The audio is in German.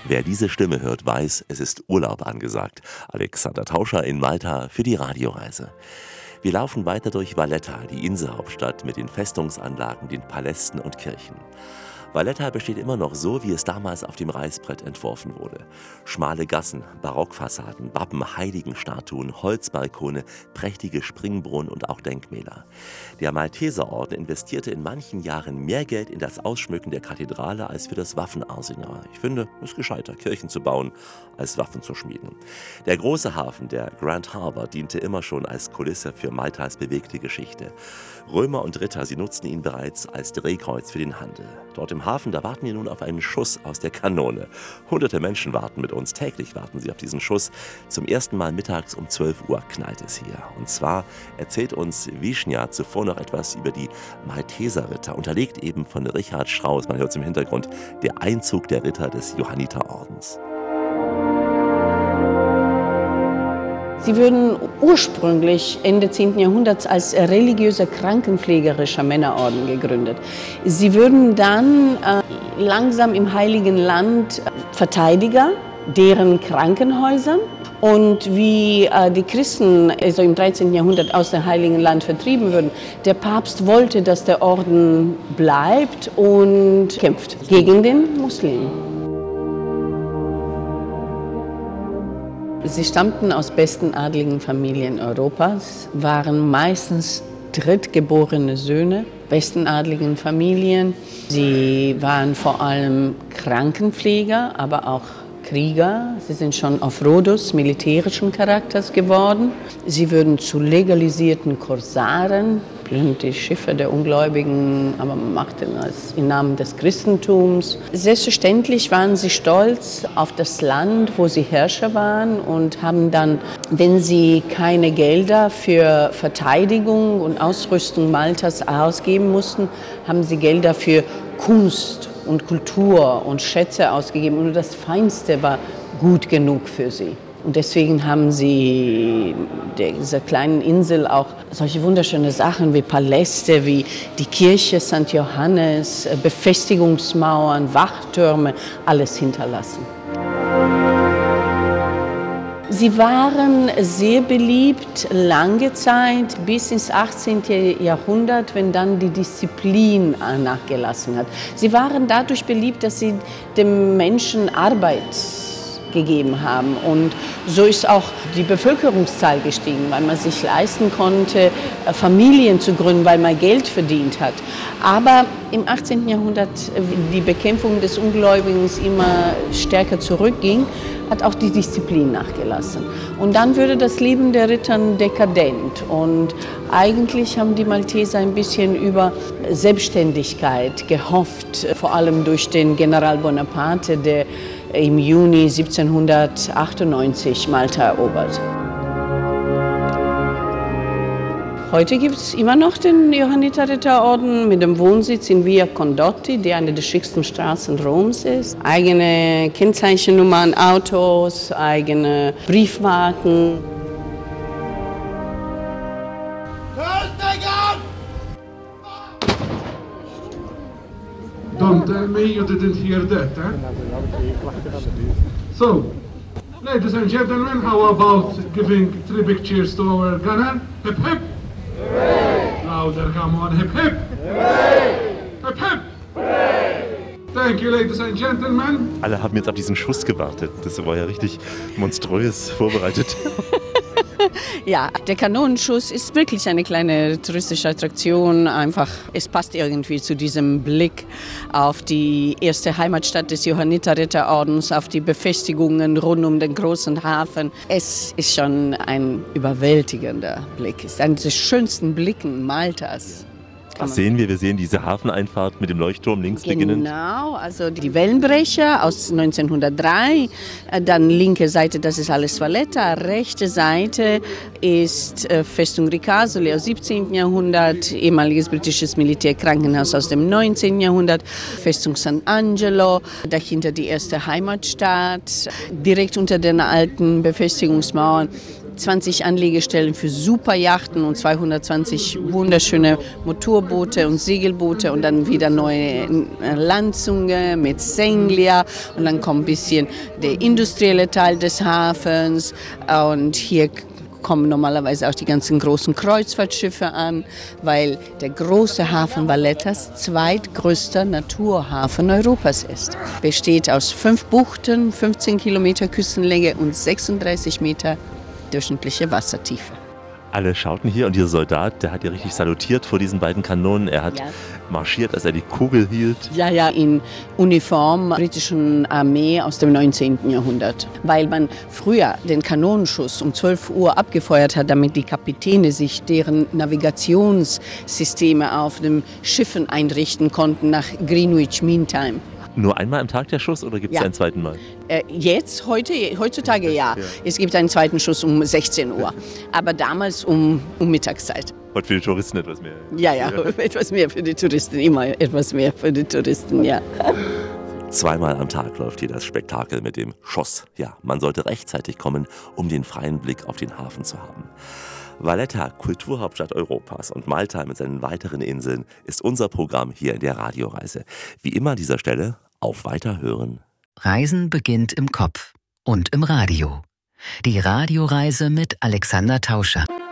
Wer diese Stimme hört, weiß, es ist Urlaub angesagt. Alexander Tauscher in Malta für die Radioreise. Wir laufen weiter durch Valletta, die Inselhauptstadt mit den Festungsanlagen, den Palästen und Kirchen. Valletta besteht immer noch so, wie es damals auf dem Reißbrett entworfen wurde. Schmale Gassen, Barockfassaden, Wappen, Heiligenstatuen, Holzbalkone, prächtige Springbrunnen und auch Denkmäler. Der Malteserorden investierte in manchen Jahren mehr Geld in das Ausschmücken der Kathedrale als für das Waffenarsenal. Ich finde, es ist gescheiter, Kirchen zu bauen, als Waffen zu schmieden. Der große Hafen, der Grand Harbour, diente immer schon als Kulisse für Maltas bewegte Geschichte. Römer und Ritter, sie nutzten ihn bereits als Drehkreuz für den Handel. Dort im Hafen, da warten wir nun auf einen Schuss aus der Kanone. Hunderte Menschen warten mit uns, täglich warten sie auf diesen Schuss. Zum ersten Mal mittags um 12 Uhr knallt es hier. Und zwar erzählt uns Wischnia zuvor noch etwas über die Malteserritter, unterlegt eben von Richard Strauss, man hört es im Hintergrund, der Einzug der Ritter des Johanniterordens. Sie wurden ursprünglich Ende 10. Jahrhunderts als religiöser krankenpflegerischer Männerorden gegründet. Sie wurden dann langsam im Heiligen Land Verteidiger deren Krankenhäusern. Und wie die Christen also im 13. Jahrhundert aus dem Heiligen Land vertrieben wurden, der Papst wollte, dass der Orden bleibt und kämpft gegen den Muslim. Sie stammten aus besten adligen Familien Europas, waren meistens drittgeborene Söhne besten adligen Familien. Sie waren vor allem Krankenpfleger, aber auch Krieger. Sie sind schon auf Rhodos militärischen Charakters geworden. Sie wurden zu legalisierten Korsaren, die Schiffe der Ungläubigen, aber machten es im Namen des Christentums. Selbstverständlich waren sie stolz auf das Land, wo sie Herrscher waren und haben dann, wenn sie keine Gelder für Verteidigung und Ausrüstung Maltas ausgeben mussten, haben sie Gelder für Kunst und Kultur und Schätze ausgegeben. Und nur das Feinste war gut genug für sie. Und deswegen haben sie dieser kleinen Insel auch solche wunderschöne Sachen wie Paläste, wie die Kirche St. Johannes, Befestigungsmauern, Wachtürme, alles hinterlassen. Sie waren sehr beliebt lange Zeit, bis ins 18. Jahrhundert, wenn dann die Disziplin nachgelassen hat. Sie waren dadurch beliebt, dass sie dem Menschen Arbeit gegeben haben. Und so ist auch die Bevölkerungszahl gestiegen, weil man sich leisten konnte, Familien zu gründen, weil man Geld verdient hat. Aber im 18. Jahrhundert, die Bekämpfung des Ungläubigen immer stärker zurückging, hat auch die Disziplin nachgelassen. Und dann wurde das Leben der Ritter dekadent. Und eigentlich haben die Malteser ein bisschen über Selbstständigkeit gehofft, vor allem durch den General Bonaparte, der im Juni 1798 Malta erobert. Heute gibt es immer noch den Johanniterritterorden mit dem Wohnsitz in Via Condotti, die eine der schicksten Straßen Roms ist. Eigene Kennzeichennummern, Autos, eigene Briefmarken. Don't tell me you didn't hear that, eh? So, ladies and gentlemen, how about giving 3 big cheers to our gunner? Hip hip! Hooray! Louder, come on, hip hip! Hooray! Hip hip! Hooray! Thank you, ladies and gentlemen. Alle haben jetzt auf diesen Schuss gewartet. Das war ja richtig monströs vorbereitet. Ja, der Kanonenschuss ist wirklich eine kleine touristische Attraktion. Einfach, es passt irgendwie zu diesem Blick auf die erste Heimatstadt des Johanniterritterordens, auf die Befestigungen rund um den großen Hafen. Es ist schon ein überwältigender Blick. Es ist einer der schönsten Blicken Maltas. Was sehen wir? Wir sehen diese Hafeneinfahrt mit dem Leuchtturm links beginnend. Genau, also die Wellenbrecher aus 1903. Dann linke Seite, das ist alles Valletta. Rechte Seite ist Festung Ricasoli aus 17. Jahrhundert. Ehemaliges britisches Militärkrankenhaus aus dem 19. Jahrhundert. Festung San Angelo. Dahinter die erste Heimatstadt. Direkt unter den alten Befestigungsmauern 20 Anlegestellen für Superjachten und 220 wunderschöne Motorboote und Segelboote und dann wieder neue Landzunge mit Senglia und dann kommt ein bisschen der industrielle Teil des Hafens und hier kommen normalerweise auch die ganzen großen Kreuzfahrtschiffe an, weil der große Hafen Vallettas zweitgrößter Naturhafen Europas ist. Besteht aus 5 Buchten, 15 Kilometer Küstenlänge und 36 Meter durchschnittliche Wassertiefe. Alle schauten hier und dieser Soldat, der hat ja richtig salutiert vor diesen beiden Kanonen. Er hat marschiert, als er die Kugel hielt. Ja, in Uniform der britischen Armee aus dem 19. Jahrhundert. Weil man früher den Kanonenschuss um 12 Uhr abgefeuert hat, damit die Kapitäne sich deren Navigationssysteme auf den Schiffen einrichten konnten nach Greenwich Mean Time. Nur einmal am Tag der Schuss oder gibt es einen zweiten Mal? Heutzutage ja. Es gibt einen zweiten Schuss um 16 Uhr. Aber damals um Mittagszeit. Heute für die Touristen etwas mehr. Ja, etwas mehr für die Touristen. Immer etwas mehr für die Touristen, ja. Zweimal am Tag läuft hier das Spektakel mit dem Schoss. Ja, man sollte rechtzeitig kommen, um den freien Blick auf den Hafen zu haben. Valletta, Kulturhauptstadt Europas und Malta mit seinen weiteren Inseln, ist unser Programm hier in der Radioreise. Wie immer an dieser Stelle, auf Weiterhören. Reisen beginnt im Kopf und im Radio. Die Radioreise mit Alexander Tauscher.